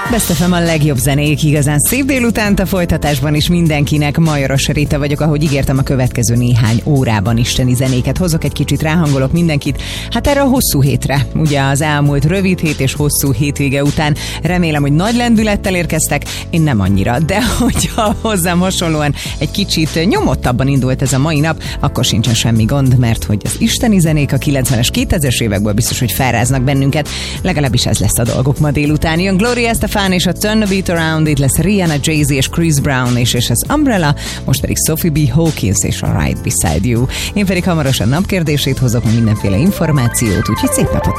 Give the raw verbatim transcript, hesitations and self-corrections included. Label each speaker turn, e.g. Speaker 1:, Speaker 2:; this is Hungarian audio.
Speaker 1: Best ef em a legjobb zenék, igazán szép délutánt a folytatásban is mindenkinek. Majoros Rita vagyok, ahogy ígértem, a következő néhány órában isteni zenéket hozok, egy kicsit ráhangolok mindenkit. Hát erre a hosszú hétre, ugye az elmúlt rövid hét és hosszú hétvége után remélem, hogy nagy lendülettel érkeztek, én nem annyira, de hogyha hozzám hasonlóan egy kicsit nyomottabban indult ez a mai nap, akkor sincsen semmi gond, mert hogy az isteni zenék a kilencvenes, kétezres évekből biztos, hogy felráznak bennünket, legalábbis ez lesz a dolgok ma délután. Jön Gloria Estefan és a Turn the Beat Around, itt lesz Rihanna, Jay-Z és Chris Brown és, és az Umbrella, most pedig Sophie B. Hawkins és a Right Beside You. Én pedig hamarosan napkérdését hozok, mindenféle információt, úgyhogy szép napot!